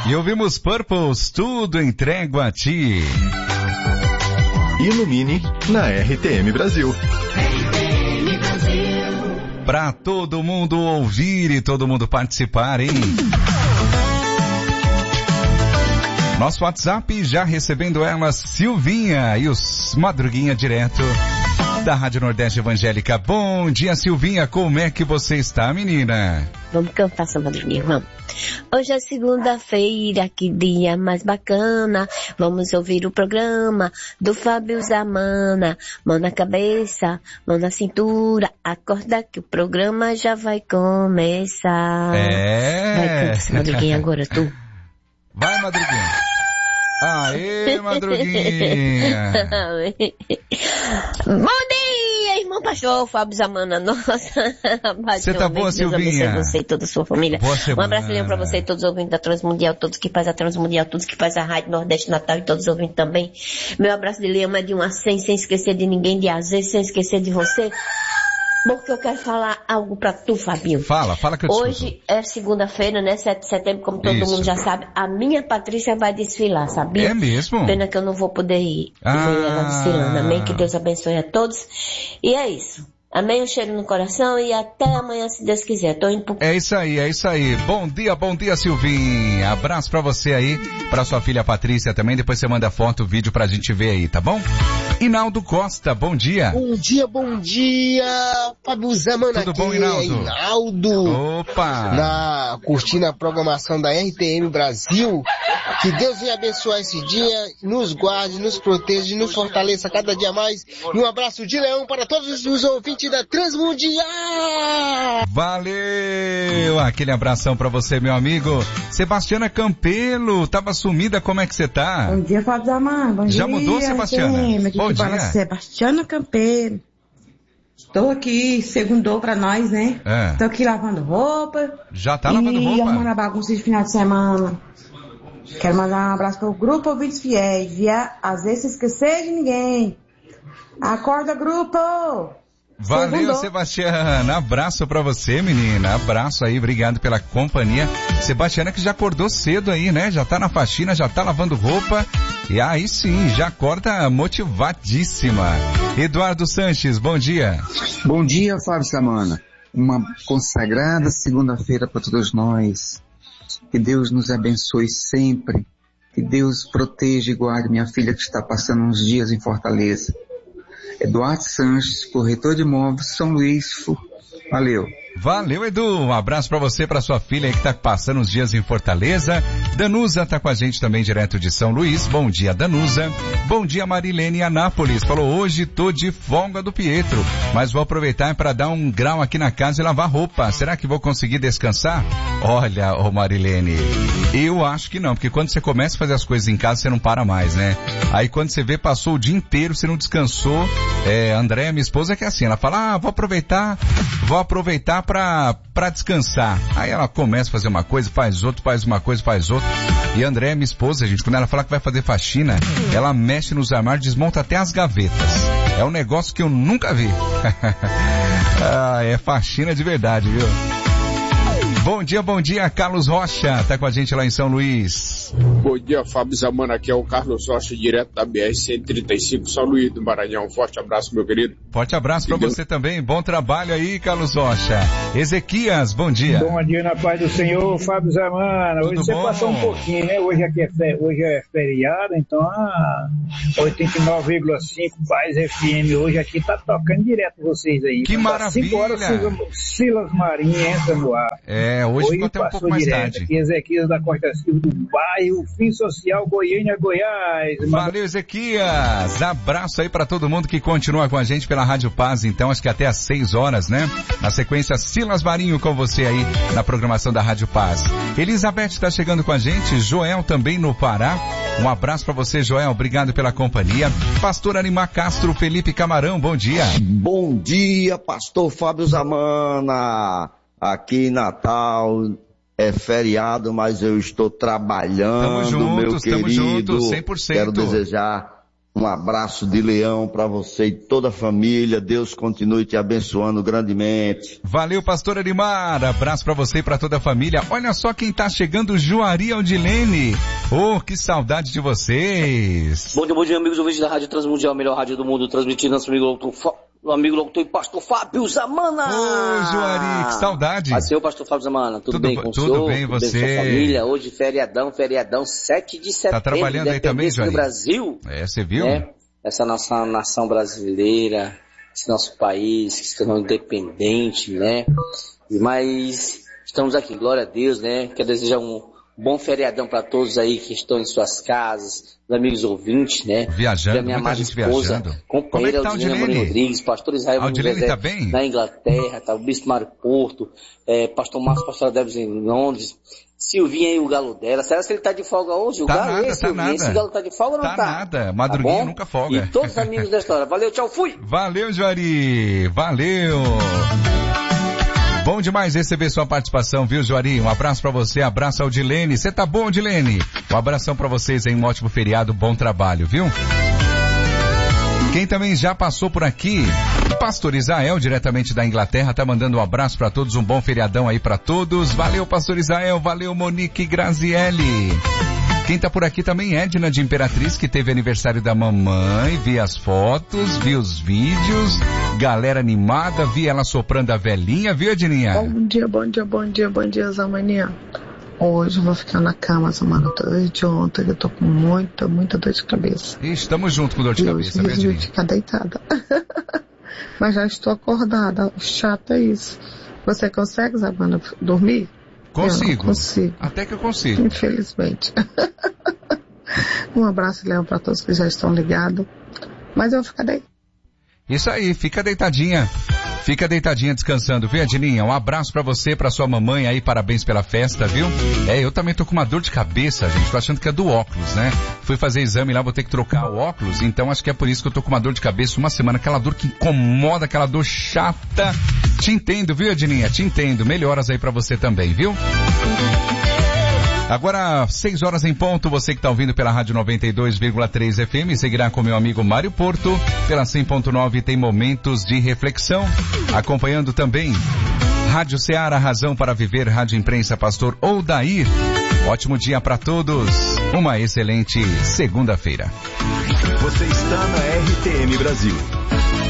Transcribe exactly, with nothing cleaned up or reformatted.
E ouvimos Purples, tudo entrego a ti. Ilumine na R T M Brasil. Pra todo mundo ouvir e todo mundo participar, hein? Nosso WhatsApp já recebendo ela, Silvinha e os Madruguinha direto da Rádio Nordeste Evangélica. Bom dia, Silvinha, como é que você está, menina? Vamos cantar essa madruguinha, vamos. Hoje é segunda-feira, que dia mais bacana. Vamos ouvir o programa do Fábio Zamana. Mão na cabeça, mão na cintura. Acorda que o programa já vai começar. É. Vai, canta essa madruguinha agora, tu. Vai, Madruguinha. Aê, Madruguinha. Bom dia, irmão pastor Fábio Zamana. Nossa. Você tá boa, Silvinha? Deus você e toda a sua família. Boa semana. Um abraço pra você e todos os ouvintes da Transmundial, todos que fazem a Transmundial, todos que fazem a Rádio Nordeste Natal e todos os ouvintes também. Meu abraço de Leão é de uma cem, sem esquecer de ninguém, de A Z, sem esquecer de você. Porque eu quero falar algo pra tu, Fabinho. Fala, fala que eu te Hoje escuto. é segunda-feira, né? sete de setembro, como todo Isso. mundo já sabe. A minha Patrícia vai desfilar, sabia? É mesmo? Pena que eu não vou poder ir Ah. ver ela desfilando. Amém? Que Deus abençoe a todos. E é isso. Amém? Um cheiro no coração e até amanhã, se Deus quiser. Tô indo pro... É isso aí, é isso aí. Bom dia, bom dia, Silvinha. Abraço pra você aí, pra sua filha Patrícia também. Depois você manda foto, vídeo pra gente ver aí, tá bom? Inaldo Costa, bom dia. Bom dia, bom dia, Fábio Zamana. Tudo aqui, bom, Inaldo? Inaldo. Opa! Na, curtindo a programação da R T M Brasil. Que Deus venha abençoar esse dia, nos guarde, nos proteja e nos fortaleça cada dia mais. E um abraço de leão para todos os ouvintes da Transmundial. Valeu! Aquele abração pra você, meu amigo. Sebastiana Campelo, tava sumida, como é que você tá? Bom dia, Fábio Zamana. Bom Já dia, mudou, Sebastiana? Aqui Bom que fala dia. Sebastiana Campelo. Estou aqui, segundou pra nós, né? É. Estou aqui lavando roupa. Já tá lavando E roupa? arrumando a bagunça de final de semana. Quero mandar um abraço pro grupo Ouvintes Fiéis. Via, às vezes se esquecer de ninguém. Acorda, grupo! Valeu, Segundou. Sebastiana. Abraço pra você, menina. Abraço aí, obrigado pela companhia. Sebastiana que já acordou cedo aí, né? Já tá na faxina, já tá lavando roupa. E aí sim, já acorda motivadíssima. Eduardo Sanches, bom dia. Bom dia, Fábio Zamana. Uma consagrada segunda-feira para todos nós. Que Deus nos abençoe sempre. Que Deus proteja e guarde minha filha que está passando uns dias em Fortaleza. Eduardo Sanches, corretor de imóveis, São Luís. Valeu. Valeu, Edu. Um abraço pra você, pra sua filha aí que tá passando uns dias em Fortaleza. Danusa tá com a gente também direto de São Luís. Bom dia, Danusa. Bom dia, Marilene Anápolis. Falou, hoje tô de folga do Pietro, mas vou aproveitar para dar um grau aqui na casa e lavar roupa. Será que vou conseguir descansar? Olha, ô Marilene, eu acho que não, porque quando você começa a fazer as coisas em casa, você não para mais, né? Aí quando você vê, passou o dia inteiro, você não descansou. É, Andréia, minha esposa, que é assim, ela fala, ah, vou aproveitar, vou aproveitar pra, pra descansar. Aí ela começa a fazer uma coisa, faz outra, faz uma coisa, faz outra. E a Andréia, minha esposa, gente, quando ela fala que vai fazer faxina, ela mexe nos armários, desmonta até as gavetas. É um negócio que eu nunca vi. Ah, é faxina de verdade, viu? Bom dia, bom dia, Carlos Rocha, tá com a gente lá em São Luís. Bom dia, Fábio Zamana, aqui é o Carlos Rocha, direto da B R cento e trinta e cinco, São Luís do Maranhão. Um forte abraço, meu querido. Forte abraço pra você também, bom trabalho aí, Carlos Rocha. Ezequias, bom dia. Bom dia, na paz do Senhor, Fábio Zamana. Hoje Tudo você bom? passou um pouquinho, né? Hoje, aqui é, fe... Hoje é feriado, então a oitenta e nove vírgula cinco Paz F M hoje aqui tá tocando direto vocês aí. Que então, maravilha. cinco horas, Silas, Silas Marinho entra no ar. É, hoje, Hoje ficou até um passou pouco mais direto tarde. aqui, Ezequias da Costa Silva do bairro Fim Social Goiânia, Goiás. Valeu, Ezequias. Abraço aí pra todo mundo que continua com a gente pela Rádio Paz, então, acho que até às seis horas, né? Na sequência, Silas Marinho com você aí na programação da Rádio Paz. Elizabeth está chegando com a gente, Joel também no Pará. Um abraço pra você, Joel, obrigado pela companhia. Pastor Animar Castro, Felipe Camarão, bom dia. Bom dia, pastor Fábio Zamana. Aqui em Natal é feriado, mas eu estou trabalhando, Tamo juntos, meu tamo querido. juntos, cem por cento. Quero desejar Um abraço de leão para você e toda a família. Deus continue te abençoando grandemente. Valeu, pastor Arimar. Abraço para você e para toda a família. Olha só quem tá chegando, Juari Aldilene. Oh, que saudade de vocês. Bom dia, bom dia, amigos ouvintes da Rádio Transmundial, a melhor rádio do mundo, transmitindo nosso amigo doutor o amigo locutor e pastor Fábio Zamana. Ô, Juari, que saudade. Ah, seu pastor Fábio Zamana, tudo, tudo bem com o tudo senhor? Tudo bem, você? Tudo bem com a família? Hoje feriadão, feriadão, sete de setembro. Tá trabalhando aí também, Juari? No Brasil. É, você viu? Né? Essa nossa nação brasileira, esse nosso país que se tornou independente, né? Mas estamos aqui, glória a Deus, né? Quero desejar um bom feriadão para todos aí que estão em suas casas, os amigos ouvintes, né? Viajando, minha muita gente esposa, viajando. companheira Como é que tá, Aldilene Rodrigues, pastor Israel Aldilene tá bem? na Inglaterra, tá o Bispo Mário Porto, é, pastor Marcos, pastor Debs em Londres, Silvinha aí, o galo dela. Será que ele tá de folga hoje? O tá galo, nada, esse, tá Silvinha, nada. esse galo tá de folga ou não tá? Tá nada, Madruguinha tá nunca folga. E todos os amigos da história. Valeu, tchau, fui! Valeu, Juari, valeu! Bom demais receber sua participação, viu, Juari? Um abraço pra você, abraço ao Aldilene. Você tá bom, Aldilene? Um abração pra vocês aí, um ótimo feriado, bom trabalho, viu? Quem também já passou por aqui, Pastor Israel, diretamente da Inglaterra, tá mandando um abraço pra todos, um bom feriadão aí pra todos. Valeu, Pastor Israel, valeu, Monique Grazielli. Quem tá por aqui também é Edna de Imperatriz, que teve aniversário da mamãe, vi as fotos, vi os vídeos, galera animada, vi ela soprando a velhinha, viu, Edninha? Bom dia, bom dia, bom dia, bom dia, Zamaninha. Hoje eu vou ficar na cama, Zamana, desde ontem, eu tô com muita, muita dor de cabeça. E estamos juntos com dor de e cabeça, eu Edninha? ficar deitada. Mas já estou acordada, chato é isso. Você consegue, Zamana, dormir? Consigo. Eu não consigo. Até que eu consigo. Infelizmente. Um abraço, Leão, para todos que já estão ligados. Mas eu vou ficar daí. Isso aí, fica deitadinha. Fica deitadinha descansando, viu, Edininha? Um abraço pra você, pra sua mamãe aí, parabéns pela festa, viu? É, eu também tô com uma dor de cabeça, gente, tô achando que é do óculos, né? Fui fazer exame lá, vou ter que trocar o óculos, então acho que é por isso que eu tô com uma dor de cabeça uma semana, aquela dor que incomoda, aquela dor chata. Te entendo, viu, Edininha? Te entendo. Melhoras aí pra você também, viu? Agora, seis horas em ponto, você que está ouvindo pela Rádio noventa e dois vírgula três F M, seguirá com meu amigo Mário Porto. Pela cem ponto nove tem momentos de reflexão. Acompanhando também Rádio Ceará, Razão para Viver, Rádio Imprensa Pastor Odair. Ótimo dia para todos. Uma excelente segunda-feira. Você está na R T M Brasil.